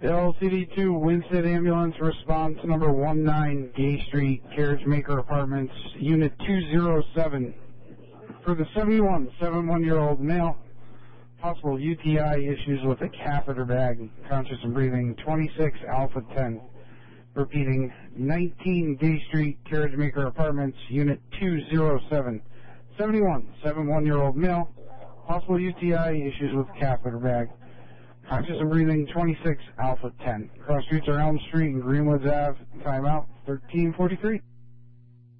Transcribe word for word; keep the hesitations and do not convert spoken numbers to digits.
L C D two, Winston Ambulance, response number one nine, Gay Street, Carriage Maker Apartments, Unit two zero seven. For the seventy-one, seventy-one-year-old male, possible U T I issues with a catheter bag, conscious and breathing, twenty-six Alpha ten. Repeating, nineteen Gay Street, Carriage Maker Apartments, Unit two zero seven. seventy-one, seventy-one-year-old male, possible U T I issues with catheter bag, conscious and breathing, twenty-six Alpha ten. Cross streets are Elm Street and Greenwoods Ave. Timeout, thirteen forty-three.